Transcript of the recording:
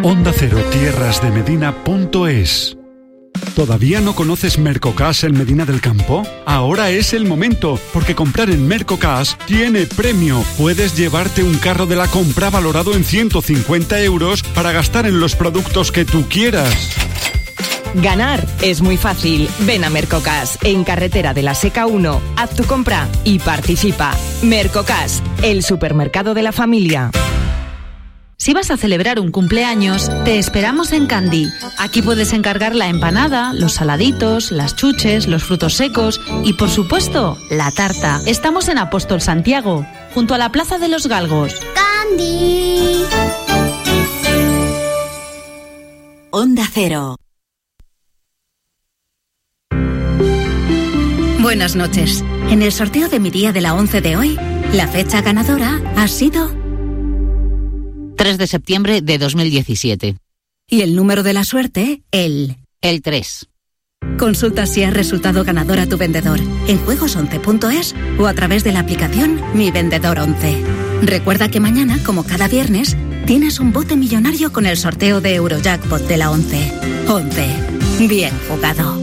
Onda Cero Tierras de Medina.es. ¿Todavía no conoces Mercocash en Medina del Campo? Ahora es el momento, porque comprar en Mercocash tiene premio. Puedes llevarte un carro de la compra valorado en 150 euros para gastar en los productos que tú quieras. Ganar es muy fácil. Ven a Mercocash, en Carretera de la Seca 1. Haz tu compra y participa. Mercocash, el supermercado de la familia. Si vas a celebrar un cumpleaños, te esperamos en Candy. Aquí puedes encargar la empanada, los saladitos, las chuches, los frutos secos y, por supuesto, la tarta. Estamos en Apóstol Santiago, junto a la Plaza de los Galgos. Candy. Onda Cero. Buenas noches. En el sorteo de mi día de la 11 de hoy, la fecha ganadora ha sido 3 de septiembre de 2017. Y el número de la suerte, el 3. Consulta si has resultado ganador a tu vendedor en juegos11.es o a través de la aplicación Mi Vendedor 11. Recuerda que mañana, como cada viernes, tienes un bote millonario con el sorteo de Eurojackpot de la 11. 11. Bien jugado.